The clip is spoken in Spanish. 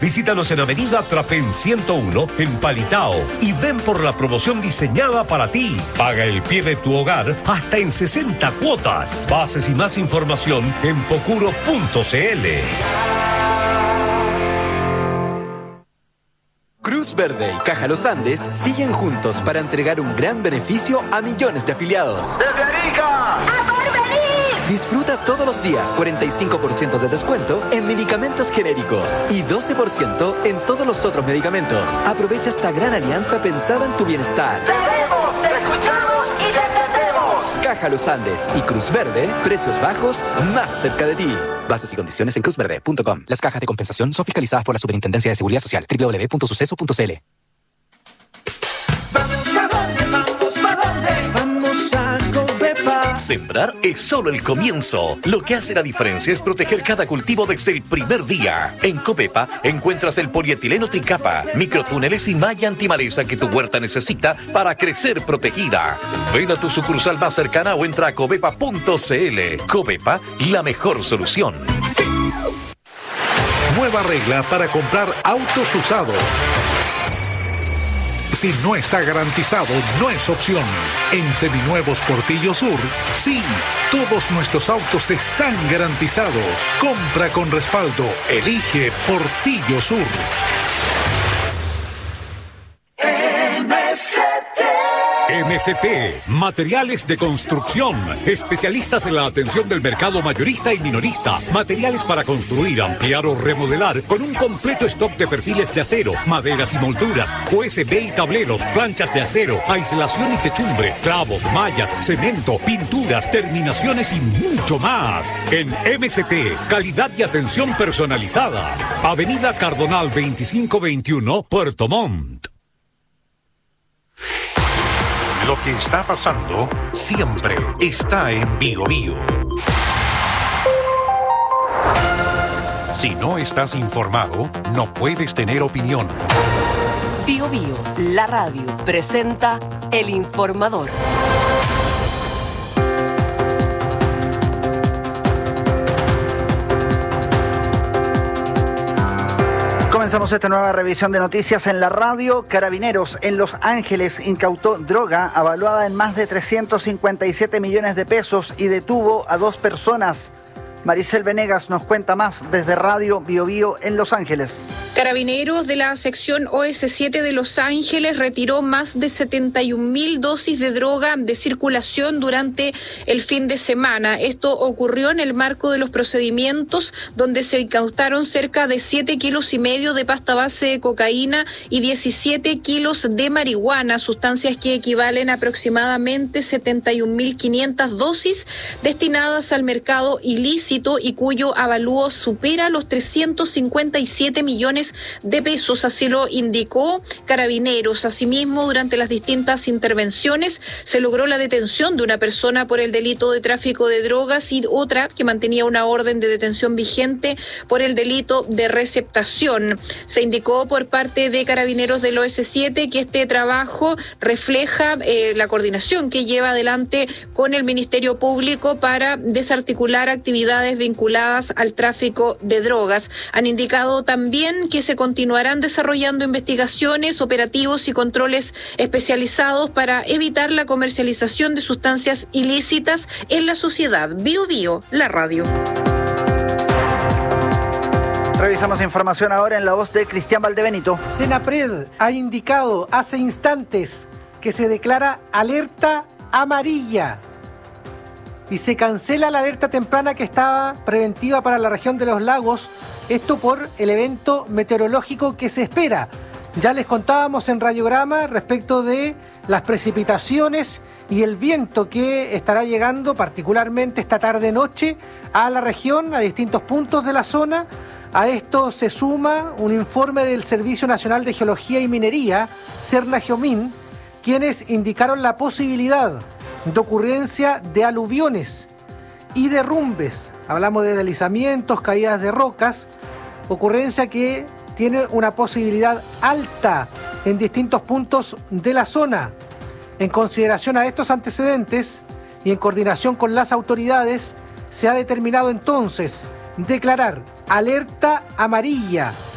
Visítanos en Avenida Trapén 101 en Palitao y ven por la promoción diseñada para ti. Paga el pie de tu hogar hasta en 60 cuotas. Bases y más información en pocuro.cl. Cruz Verde y Caja Los Andes siguen juntos para entregar un gran beneficio a millones de afiliados. ¡Desde Arica! ¡A Porvenir! Disfruta todos los días 45% de descuento en medicamentos genéricos y 12% en todos los otros medicamentos. Aprovecha esta gran alianza pensada en tu bienestar. ¡Te vemos, te escuchamos y te entendemos! Caja Los Andes y Cruz Verde, precios bajos más cerca de ti. Bases y condiciones en cruzverde.com. Las cajas de compensación son fiscalizadas por la Superintendencia de Seguridad Social. www.suceso.cl. Vamos a Covepa. Sembrar es solo el comienzo. Lo que hace la diferencia es proteger cada cultivo desde el primer día. En Covepa encuentras el polietileno tricapa, microtúneles y malla antimaleza que tu huerta necesita para crecer protegida. Ven a tu sucursal más cercana o entra a covepa.cl. Covepa, la mejor solución. Sí. Nueva regla para comprar autos usados. Si no está garantizado, no es opción. En Seminuevos Portillo Sur, sí, todos nuestros autos están garantizados. Compra con respaldo. Elige Portillo Sur. MCT, materiales de construcción, especialistas en la atención del mercado mayorista y minorista, materiales para construir, ampliar o remodelar, con un completo stock de perfiles de acero, maderas y molduras, USB y tableros, planchas de acero, aislación y techumbre, clavos, mallas, cemento, pinturas, terminaciones y mucho más. En MCT, calidad y atención personalizada. Avenida Cardonal 2521, Puerto Montt. Lo que está pasando siempre está en Bio Bio. Si no estás informado, no puedes tener opinión. Bio Bio, la radio, presenta El Informador. Comenzamos esta nueva revisión de noticias en la radio. Carabineros en Los Ángeles incautó droga avaluada en más de 357 millones de pesos y detuvo a 2 personas. Maricel Venegas nos cuenta más desde Radio Bio Bio en Los Ángeles. Carabineros de la sección OS7 de Los Ángeles retiró más de 71.000 dosis de droga de circulación durante el fin de semana. Esto ocurrió en el marco de los procedimientos donde se incautaron cerca de 7,5 kilos de pasta base de cocaína y 17 kilos de marihuana, sustancias que equivalen a aproximadamente 71.500 dosis destinadas al mercado ilícito y cuyo avalúo supera los 357 millones de pesos, así lo indicó Carabineros. Asimismo, durante las distintas intervenciones se logró la detención de una persona por el delito de tráfico de drogas y otra que mantenía una orden de detención vigente por el delito de receptación. Se indicó por parte de Carabineros del OS7 que este trabajo refleja la coordinación que lleva adelante con el Ministerio Público para desarticular actividades vinculadas al tráfico de drogas. Han indicado también que se continuarán desarrollando investigaciones, operativos y controles especializados para evitar la comercialización de sustancias ilícitas en la sociedad. Bio Bio, la radio. Revisamos información ahora en la voz de Cristian Valdebenito. Senapred ha indicado hace instantes que se declara alerta amarilla y se cancela la alerta temprana que estaba preventiva para la región de los lagos, esto por el evento meteorológico que se espera. Ya les contábamos en Radiograma respecto de las precipitaciones y el viento que estará llegando particularmente esta tarde-noche a la región, a distintos puntos de la zona. A esto se suma un informe del Servicio Nacional de Geología y Minería, Serna-Geomin, quienes indicaron la posibilidad de ocurrencia de aluviones y derrumbes. Hablamos de deslizamientos, caídas de rocas, ocurrencia que tiene una posibilidad alta en distintos puntos de la zona. En consideración a estos antecedentes y en coordinación con las autoridades, se ha determinado entonces declarar alerta amarilla